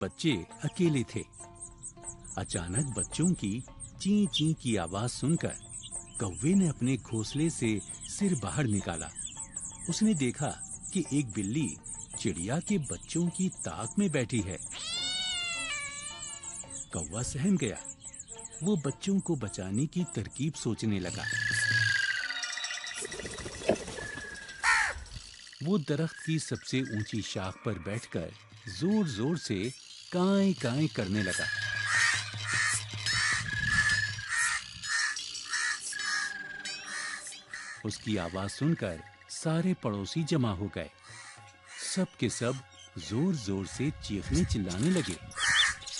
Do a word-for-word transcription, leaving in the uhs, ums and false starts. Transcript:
बच्चे अकेले थे। अचानक बच्चों की ची ची की आवाज सुनकर कौवे ने अपने घोंसले से सिर बाहर निकाला। उसने देखा कि एक बिल्ली चिड़िया के बच्चों की ताक में बैठी है। कौवा सहम गया। वो बच्चों को बचाने की तरकीब सोचने लगा। वो दरख्त की सबसे ऊंची शाख पर बैठकर जोर-जोर से कांय कांय करने लगा। उसकी आवाज सुनकर सारे पड़ोसी जमा हो गए। सब के सब जोर-जोर से चीखने चिल्लाने लगे।